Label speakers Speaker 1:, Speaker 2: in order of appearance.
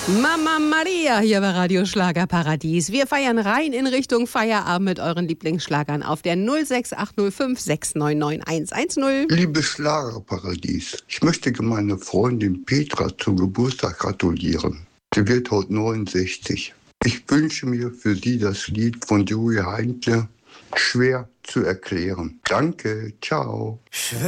Speaker 1: Mama Maria hier bei Radio Schlagerparadies. Wir feiern rein in Richtung Feierabend mit euren Lieblingsschlagern auf der 06805 699 110.
Speaker 2: Liebes Schlagerparadies, ich möchte meiner Freundin Petra zum Geburtstag gratulieren. Sie wird heute 69. Ich wünsche mir für sie das Lied von Julia Heintle, Schwer zu erklären. Danke, ciao.